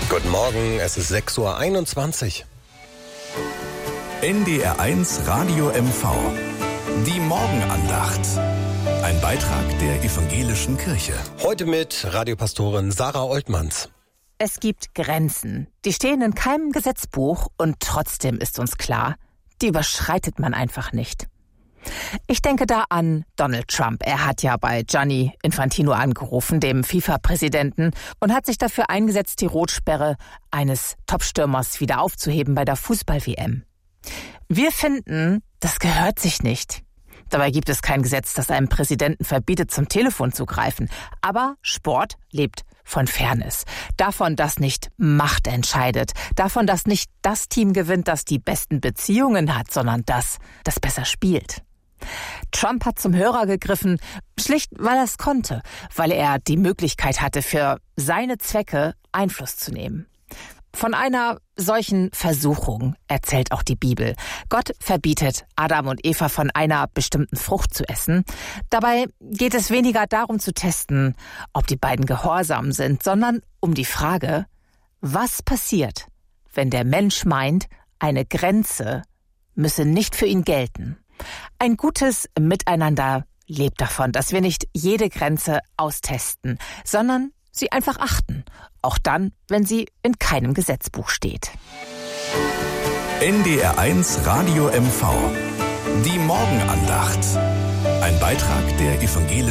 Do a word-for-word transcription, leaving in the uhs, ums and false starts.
Guten Morgen, es ist sechs Uhr einundzwanzig. N D R eins Radio M V. Die Morgenandacht. Ein Beitrag der Evangelischen Kirche. Heute mit Radiopastorin Sarah Oltmanns. Es gibt Grenzen, die stehen in keinem Gesetzbuch und trotzdem ist uns klar, die überschreitet man einfach nicht. Ich denke da an Donald Trump. Er hat ja bei Gianni Infantino angerufen, dem FIFA-Präsidenten, und hat sich dafür eingesetzt, die Rotsperre eines Topstürmers wieder aufzuheben bei der Fußball-W M. Wir finden, das gehört sich nicht. Dabei gibt es kein Gesetz, das einem Präsidenten verbietet, zum Telefon zu greifen. Aber Sport lebt von Fairness. Davon, dass nicht Macht entscheidet. Davon, dass nicht das Team gewinnt, das die besten Beziehungen hat, sondern das, das besser spielt. Trump hat zum Hörer gegriffen, schlicht weil er es konnte, weil er die Möglichkeit hatte, für seine Zwecke Einfluss zu nehmen. Von einer solchen Versuchung erzählt auch die Bibel. Gott verbietet Adam und Eva von einer bestimmten Frucht zu essen. Dabei geht es weniger darum zu testen, ob die beiden gehorsam sind, sondern um die Frage, was passiert, wenn der Mensch meint, eine Grenze müsse nicht für ihn gelten. Ein gutes Miteinander lebt davon, dass wir nicht jede Grenze austesten, sondern sie einfach achten, auch dann, wenn sie in keinem Gesetzbuch steht. N D R eins Radio M V. Die Morgenandacht. Ein Beitrag der Evangelischen